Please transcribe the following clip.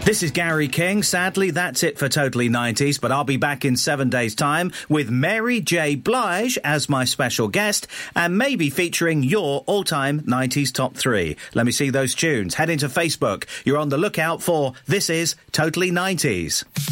This is Gary King. Sadly, that's it for Totally 90s, but I'll be back in 7 days' time with Mary J. Blige as my special guest and maybe featuring your all-time 90s top 3. Let me see those tunes. Head into Facebook. You're on the lookout for This is Totally 90s.